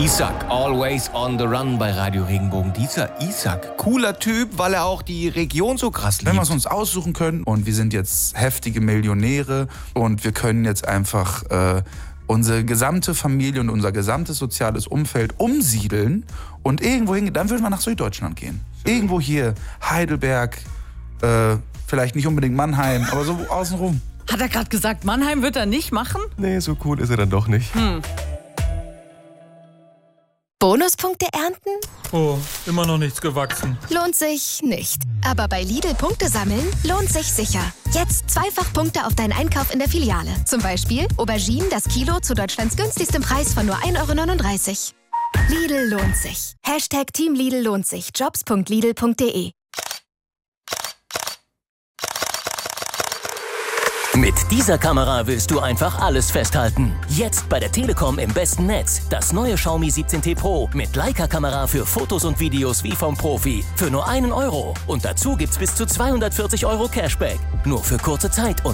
Isaac, always on the run bei Radio Regenbogen. Dieser Isaac, cooler Typ, weil er auch die Region so krass liebt. Wenn wir es uns aussuchen können und wir sind jetzt heftige Millionäre und wir können jetzt einfach unsere gesamte Familie und unser gesamtes soziales Umfeld umsiedeln und irgendwo hingehen, dann würden wir nach Süddeutschland gehen. Irgendwo hier, Heidelberg, vielleicht nicht unbedingt Mannheim, aber so außenrum. Hat er gerade gesagt, Mannheim wird er nicht machen? Nee, so cool ist er dann doch nicht. Bonuspunkte ernten? Oh, immer noch nichts gewachsen. Lohnt sich nicht. Aber bei Lidl Punkte sammeln lohnt sich sicher. Jetzt zweifach Punkte auf deinen Einkauf in der Filiale. Zum Beispiel Auberginen das Kilo zu Deutschlands günstigstem Preis von nur 1,39 €. Lidl lohnt sich. #Team Lidl lohnt sich. Jobs.lidl.de. Mit dieser Kamera willst du einfach alles festhalten. Jetzt bei der Telekom im besten Netz. Das neue Xiaomi 17T Pro mit Leica-Kamera für Fotos und Videos wie vom Profi. Für nur €1. Und dazu gibt's bis zu 240 € Cashback. Nur für kurze Zeit und